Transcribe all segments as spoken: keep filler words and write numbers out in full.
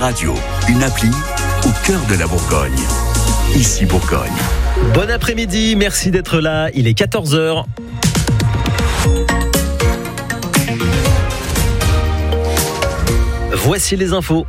radio, une appli au cœur de la Bourgogne. Ici Bourgogne. Bon après-midi, merci d'être là, il est quatorze heures. Voici les infos.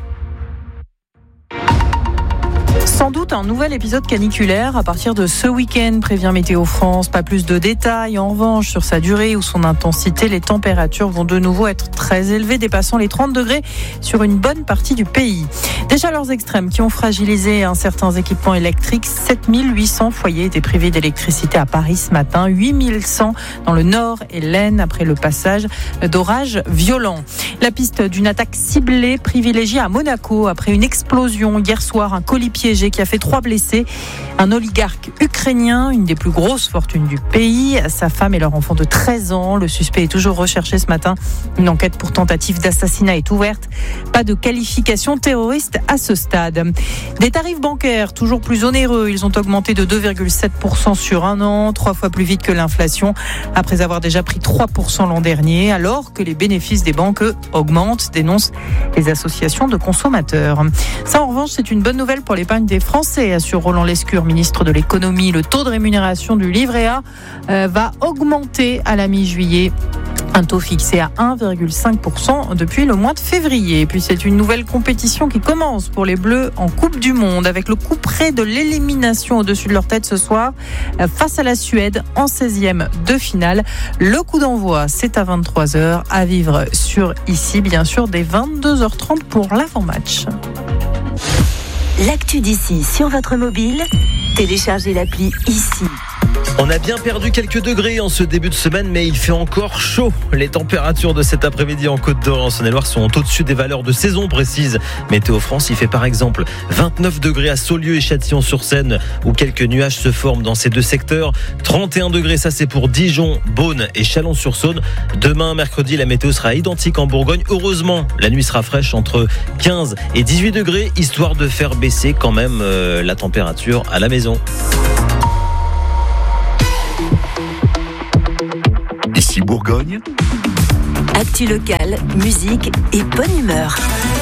Sans doute un nouvel épisode caniculaire à partir de ce week-end, prévient Météo France. Pas plus de détails. En revanche, sur sa durée ou son intensité, les températures vont de nouveau être très élevées, dépassant les trente degrés sur une bonne partie du pays. Des chaleurs extrêmes qui ont fragilisé un certains équipements électriques. sept mille huit cents foyers étaient privés d'électricité à Paris ce matin, huit mille cent dans le Nord et l'Aisne après le passage d'orages violents. La piste d'une attaque ciblée privilégiée à Monaco après une explosion hier soir, un colis piégé qui a fait trois blessés. Un oligarque ukrainien, une des plus grosses fortunes du pays, sa femme et leur enfant de treize ans. Le suspect est toujours recherché ce matin. Une enquête pour tentative d'assassinat est ouverte. Pas de qualification terroriste à ce stade. Des tarifs bancaires toujours plus onéreux. Ils ont augmenté de deux virgule sept pour cent sur un an, trois fois plus vite que l'inflation, après avoir déjà pris trois pour cent l'an dernier, alors que les bénéfices des banques, eux, augmentent, dénoncent les associations de consommateurs. Ça, en revanche, c'est une bonne nouvelle pour l'épargne des Français, assure Roland Lescure, ministre de l'économie. Le taux de rémunération du livret A euh, va augmenter à la mi-juillet. Un taux fixé à un virgule cinq pour cent depuis le mois de février. Et puis c'est une nouvelle compétition qui commence pour les Bleus en Coupe du Monde, avec le coup près de l'élimination au-dessus de leur tête ce soir face à la Suède en seizième de finale. Le coup d'envoi, c'est à vingt-trois heures, à vivre sur ici, bien sûr, dès vingt-deux heures trente pour l'avant-match. L'actu d'ici sur votre mobile, téléchargez l'appli ici. On a bien perdu quelques degrés en ce début de semaine, mais il fait encore chaud. Les températures de cet après-midi en Côte d'Or et en Saône-et-Loire sont au-dessus des valeurs de saison, précise Météo France. Il fait par exemple vingt-neuf degrés à Saulieu et Châtillon-sur-Seine, où quelques nuages se forment dans ces deux secteurs. trente et un degrés, ça c'est pour Dijon, Beaune et Chalon-sur-Saône. Demain, mercredi, la météo sera identique en Bourgogne. Heureusement, la nuit sera fraîche entre quinze et dix-huit degrés, histoire de faire baisser quand même euh, la température à la maison. Ici Bourgogne. Actu locale, musique et bonne humeur.